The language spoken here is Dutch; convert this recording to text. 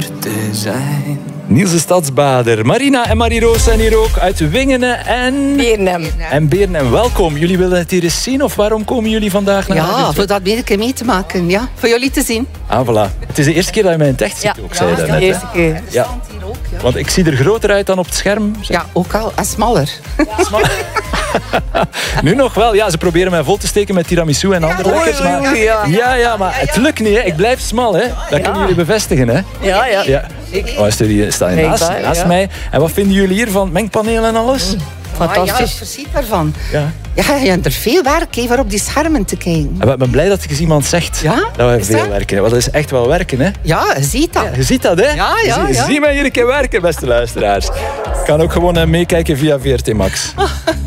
te zijn. Niels de Stadsbader, Marina en Marie-Roos zijn hier ook uit Wingenen en... Beernem. Welkom. Jullie willen het hier eens zien of waarom komen jullie vandaag naar Ja, voor dat weer een keer mee te maken. Ja, voor jullie te zien. Ah, voilà. Het is de eerste keer dat je mij in het echt ziet ook, zei je daarnet. de eerste keer. Ja. Want ik zie er groter uit dan op het scherm. Ja, ook al. En smaller. Nu nog wel. Ja, ze proberen mij vol te steken met tiramisu en andere lekkers. Maar... Ja, maar het lukt niet. Hè. Ik blijf smal. Hè. Dat kunnen jullie bevestigen. Hè. Ja. Jullie staan naast mij. En wat vinden jullie hier van het mengpaneel en alles? Fantastisch. Ja, ik verschiet daarvan. Ja. Ja, je hebt er veel werk voor op die schermen te kijken. En ik ben blij dat eens iemand zegt dat we veel werken. Want dat is echt wel werken. Hè. Ja, je ziet dat. Ja, je ziet dat, hè? Ja. Zie mij hier een keer werken, beste luisteraars. Ik kan ook gewoon meekijken via VRT Max.